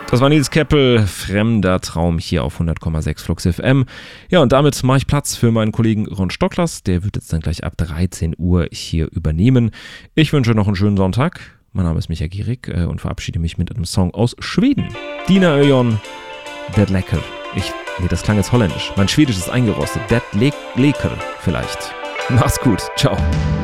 Das war Nils Keppel, Fremder Traum hier auf 100,6 Flux FM. Ja, und damit mache ich Platz für meinen Kollegen Ron Stocklers. Der wird jetzt dann gleich ab 13 Uhr hier übernehmen. Ich wünsche noch einen schönen Sonntag. Mein Name ist Michael Gierig und verabschiede mich mit einem Song aus Schweden. Dina Öjon, Det Lecker. Das klang jetzt holländisch. Mein Schwedisch ist eingerostet. Det Lecker vielleicht. Mach's gut. Ciao.